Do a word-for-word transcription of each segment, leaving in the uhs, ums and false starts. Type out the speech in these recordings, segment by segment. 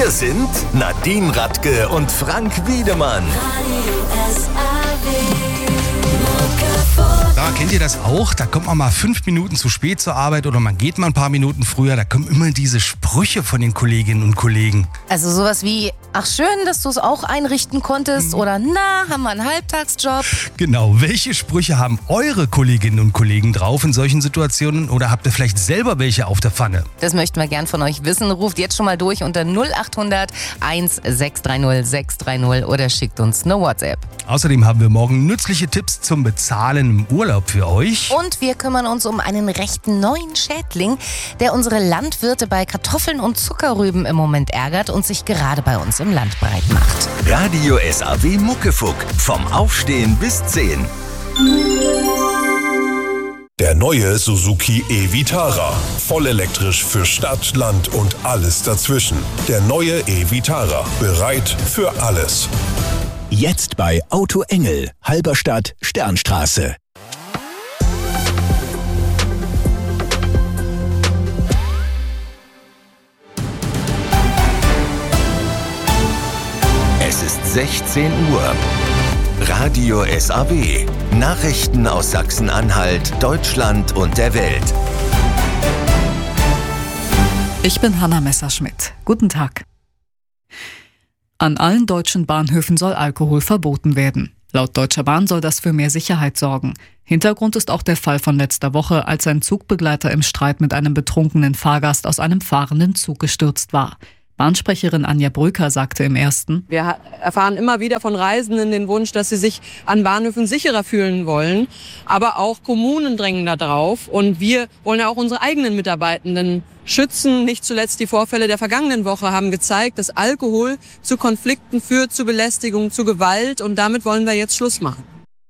Wir sind Nadine Radke und Frank Wiedemann. Da kennt ihr das auch? Da kommt man mal fünf Minuten zu spät zur Arbeit oder man geht mal ein paar Minuten früher. Da kommen immer diese Sprüche von den Kolleginnen und Kollegen. Also sowas wie, ach schön, dass du es auch einrichten konntest, mhm. oder na, haben wir einen Halbtagsjob. Genau, welche Sprüche haben eure Kolleginnen und Kollegen drauf in solchen Situationen oder habt ihr vielleicht selber welche auf der Pfanne? Das möchten wir gern von euch wissen. Ruft jetzt schon mal durch unter null acht hundert eins sechs drei null sechs drei null oder schickt uns eine WhatsApp. Außerdem haben wir morgen nützliche Tipps zum Bezahlen im Urlaub für euch. Und wir kümmern uns um einen recht neuen Schädling, der unsere Landwirte bei Kartoffeln und Zuckerrüben im Moment ärgert und sich gerade bei uns im Land breit macht. Radio S A W Muckefuck. Vom Aufstehen bis zehn. Der neue Suzuki e-Vitara. Voll elektrisch für Stadt, Land und alles dazwischen. Der neue e-Vitara. Bereit für alles. Jetzt bei Auto Engel, Halberstadt, Sternstraße. Es ist sechzehn Uhr. Radio S A W. Nachrichten aus Sachsen-Anhalt, Deutschland und der Welt. Ich bin Hanna Messerschmidt. Guten Tag. An allen deutschen Bahnhöfen soll Alkohol verboten werden. Laut Deutscher Bahn soll das für mehr Sicherheit sorgen. Hintergrund ist auch der Fall von letzter Woche, als ein Zugbegleiter im Streit mit einem betrunkenen Fahrgast aus einem fahrenden Zug gestürzt war. Bahnsprecherin Anja Brücker sagte im Ersten: Wir erfahren immer wieder von Reisenden den Wunsch, dass sie sich an Bahnhöfen sicherer fühlen wollen. Aber auch Kommunen drängen da drauf. Und wir wollen ja auch unsere eigenen Mitarbeitenden schützen. Nicht zuletzt die Vorfälle der vergangenen Woche haben gezeigt, dass Alkohol zu Konflikten führt, zu Belästigung, zu Gewalt. Und damit wollen wir jetzt Schluss machen.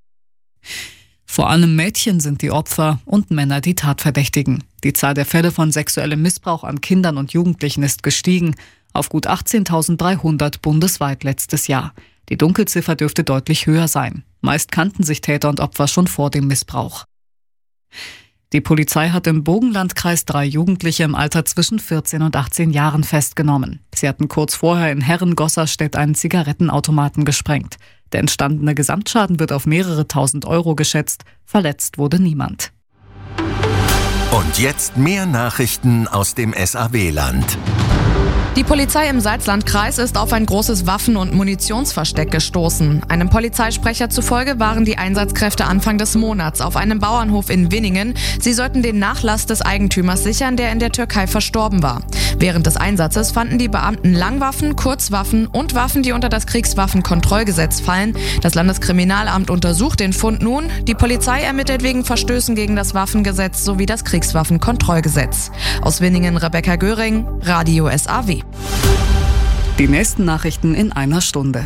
Vor allem Mädchen sind die Opfer und Männer die Tatverdächtigen. Die Zahl der Fälle von sexuellem Missbrauch an Kindern und Jugendlichen ist gestiegen auf gut achtzehntausenddreihundert bundesweit letztes Jahr. Die Dunkelziffer dürfte deutlich höher sein. Meist kannten sich Täter und Opfer schon vor dem Missbrauch. Die Polizei hat im Burgenlandkreis drei Jugendliche im Alter zwischen vierzehn und achtzehn Jahren festgenommen. Sie hatten kurz vorher in Herren-Gosserstedt einen Zigarettenautomaten gesprengt. Der entstandene Gesamtschaden wird auf mehrere tausend Euro geschätzt. Verletzt wurde niemand. Und jetzt mehr Nachrichten aus dem S A W-Land. Die Polizei im Salzlandkreis ist auf ein großes Waffen- und Munitionsversteck gestoßen. Einem Polizeisprecher zufolge waren die Einsatzkräfte Anfang des Monats auf einem Bauernhof in Winningen. Sie sollten den Nachlass des Eigentümers sichern, der in der Türkei verstorben war. Während des Einsatzes fanden die Beamten Langwaffen, Kurzwaffen und Waffen, die unter das Kriegswaffenkontrollgesetz fallen. Das Landeskriminalamt untersucht den Fund nun. Die Polizei ermittelt wegen Verstößen gegen das Waffengesetz sowie das Kriegswaffenkontrollgesetz. Aus Winningen Rebecca Göring, Radio S A W. Die nächsten Nachrichten in einer Stunde.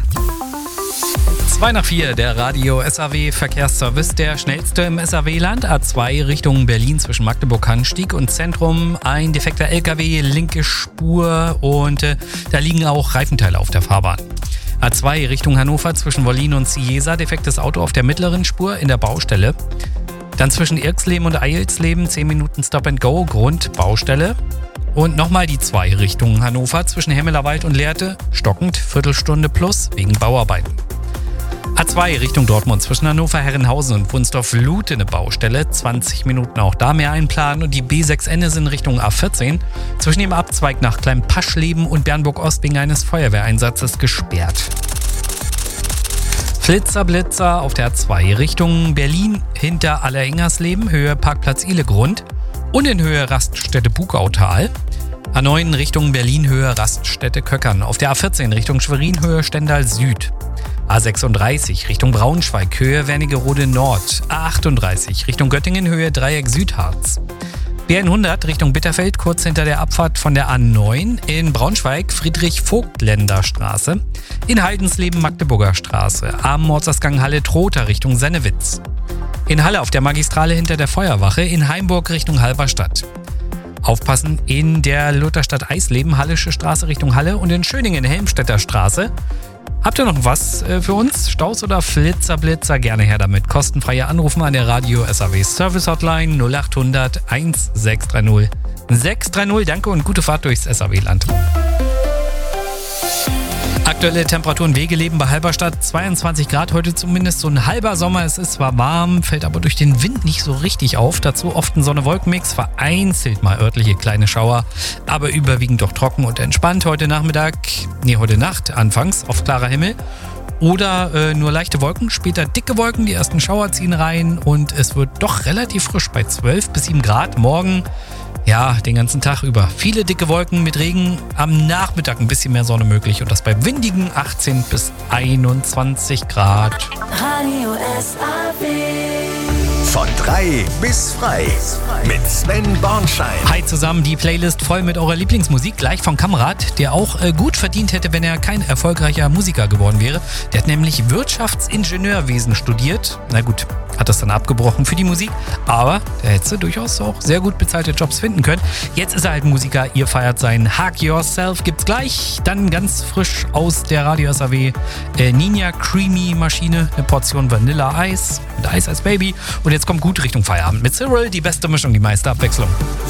zwei nach vier, der Radio S A W Verkehrsservice, der schnellste im S A W-Land. A zwei Richtung Berlin zwischen Magdeburg-Hanstieg und Zentrum. Ein defekter L K W, linke Spur und äh, da liegen auch Reifenteile auf der Fahrbahn. A zwei Richtung Hannover zwischen Wollin und Ciesa, defektes Auto auf der mittleren Spur in der Baustelle. Dann zwischen Irksleben und Eilsleben zehn Minuten Stop and Go, Grund Baustelle. Und nochmal die zwei Richtung Hannover zwischen Hemmelerwald und Lehrte, stockend, Viertelstunde plus wegen Bauarbeiten. A zwei Richtung Dortmund zwischen Hannover, Herrenhausen und Wunsdorf-Luth eine Baustelle, zwanzig Minuten auch da mehr einplanen. Und die B sechs N ist in Richtung A vierzehn zwischen dem Abzweig nach Kleinpaschleben und Bernburg-Ost wegen eines Feuerwehreinsatzes gesperrt. Flitzer, Blitzer auf der A zwei Richtung Berlin hinter Allerengersleben, Höhe Parkplatz Ihlegrund und in Höhe Raststätte Bugautal. A neun Richtung Berlin, Höhe Raststätte Köckern. Auf der A vierzehn Richtung Schwerin, Höhe Stendal Süd. A sechsunddreißig Richtung Braunschweig, Höhe Wernigerode Nord. A achtunddreißig Richtung Göttingen, Höhe Dreieck Südharz. B hundert Richtung Bitterfeld, kurz hinter der Abfahrt von der A neun. In Braunschweig, Friedrich-Vogtländer-Straße. In Heidensleben, Magdeburger Straße. Am Mordsausgang Halle-Trotha Richtung Sennewitz. In Halle auf der Magistrale hinter der Feuerwache. In Heimburg Richtung Halberstadt. Aufpassen in der Lutherstadt Eisleben, Hallische Straße Richtung Halle. Und in Schöningen, Helmstedter Straße. Habt ihr noch was äh, für uns? Staus oder Flitzer, Blitzer? Gerne her damit. Kostenfreie Anrufen an der Radio S A W Service Hotline null acht hundert eins sechs drei null sechs drei null. Danke und gute Fahrt durchs S A W-Land. Aktuelle Temperaturen Wegeleben bei Halberstadt, zweiundzwanzig Grad, heute zumindest so ein halber Sommer. Es ist zwar warm, fällt aber durch den Wind nicht so richtig auf. Dazu oft ein Sonne-Wolken-Mix, vereinzelt mal örtliche kleine Schauer, aber überwiegend doch trocken und entspannt. Heute Nachmittag, nee, heute Nacht anfangs auf klarer Himmel. Oder äh, nur leichte Wolken, später dicke Wolken, die ersten Schauer ziehen rein und es wird doch relativ frisch bei zwölf bis sieben Grad. Morgen, ja, den ganzen Tag über. Viele dicke Wolken mit Regen, am Nachmittag ein bisschen mehr Sonne möglich und das bei windigen achtzehn bis einundzwanzig Grad. Radio S A W. Von drei bis frei mit Sven Bornschein. Hi zusammen, die Playlist voll mit eurer Lieblingsmusik, gleich von Kamerad, der auch äh, gut verdient hätte, wenn er kein erfolgreicher Musiker geworden wäre. Der hat nämlich Wirtschaftsingenieurwesen studiert. Na gut, hat das dann abgebrochen für die Musik, aber der hätte durchaus auch sehr gut bezahlte Jobs finden können. Jetzt ist er halt Musiker, ihr feiert sein Hug Yourself, gibt's gleich. Dann ganz frisch aus der Radio S A W äh, Ninja Creamy Maschine, eine Portion Vanilla Eis mit Eis als Baby. Und jetzt kommt gut Richtung Feierabend mit Cyril, die beste Mischung, die meiste Abwechslung.